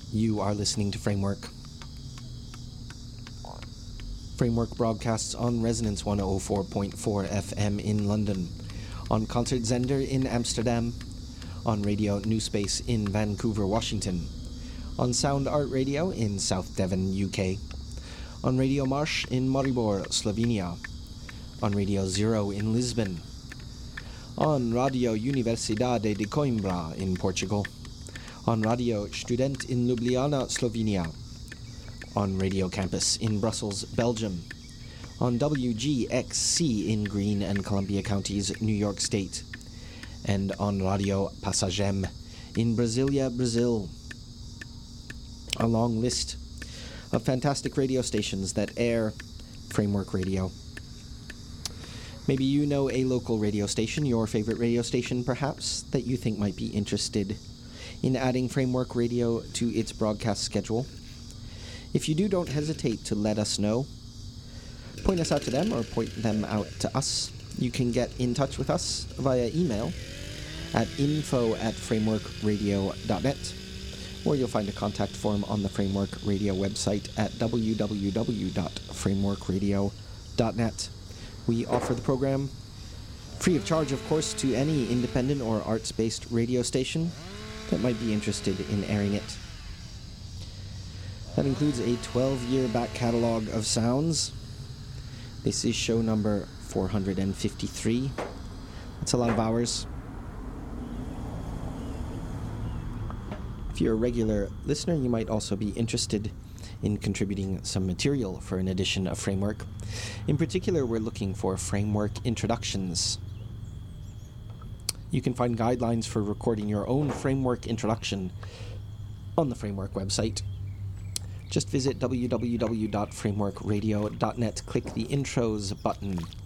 You are listening to Framework. Framework broadcasts on Resonance 104.4 FM in London, on Concert Zender in Amsterdam, on Radio New Space in Vancouver, Washington, on Sound Art Radio in South Devon, UK, on Radio Marsh in Maribor, Slovenia, on Radio Zero in Lisbon, on Radio Universidade de Coimbra in Portugal, on Radio Student in Ljubljana, Slovenia, on Radio Campus in Brussels, Belgium, on WGXC in Greene and Columbia Counties, New York State, and on Radio Passagem in Brasilia, Brazil. A long list of fantastic radio stations that air Framework Radio. Maybe you know a local radio station, your favorite radio station perhaps, that you think might be interested in adding Framework Radio to its broadcast schedule. If you do, don't hesitate to let us know. Point us out to them or point them out to us. You can get in touch with us via email at info@frameworkradio.net, or you'll find a contact form on the Framework Radio website at www.frameworkradio.net. We offer the program free of charge, of course, to any independent or arts-based radio station that might be interested in airing it. That includes a 12-year back catalog of sounds. This is show number 453. That's a lot of hours. If you're a regular listener, you might also be interested in contributing some material for an edition of Framework. In particular, we're looking for Framework introductions. You can find guidelines for recording your own Framework introduction on the Framework website. Just visit www.frameworkradio.net, click the Intros button,